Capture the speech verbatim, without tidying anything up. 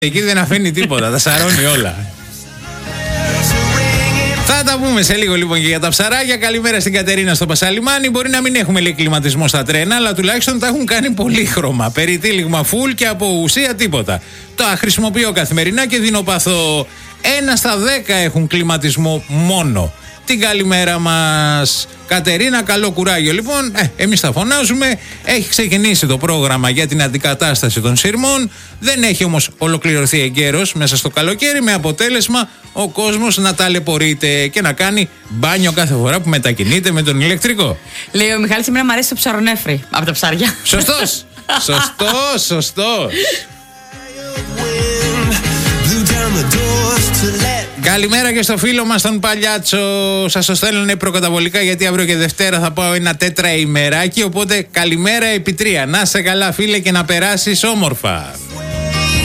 Εκεί δεν αφήνει τίποτα, τα σαρώνει όλα. Θα τα πούμε σε λίγο λοιπόν και για τα ψαράκια. Καλημέρα στην Κατερίνα στο Πασαλιμάνι. Μπορεί να μην έχουμε λέει κλιματισμό στα τρένα, αλλά τουλάχιστον τα έχουν κάνει πολύχρωμα. Περιτύλιγμα φουλ και από ουσία τίποτα. Το χρησιμοποιώ καθημερινά και δίνω πάθο. Ένα στα δέκα έχουν κλιματισμό μόνο. Την καλημέρα μας Κατερίνα, καλό κουράγιο. Λοιπόν, ε, εμείς θα φωνάζουμε. Έχει ξεκινήσει το πρόγραμμα για την αντικατάσταση των σειρμών. Δεν έχει όμως ολοκληρωθεί εγκαίρως μέσα στο καλοκαίρι, με αποτέλεσμα ο κόσμος να ταλαιπωρείται και να κάνει μπάνιο κάθε φορά που μετακινείται με τον ηλεκτρικό. Λέει ο Μιχάλης, σήμερα μου αρέσει το ψαρονέφρι από τα ψάρια. Σωστός, σωστός, σωστός. Καλημέρα και στο φίλο μας τον Παλιάτσο. Σας το στέλνουν προκαταβολικά γιατί αύριο και Δευτέρα θα πάω ένα τέτρα ημεράκι. Οπότε καλημέρα επί τρία. Να σε καλά φίλε και να περάσεις όμορφα.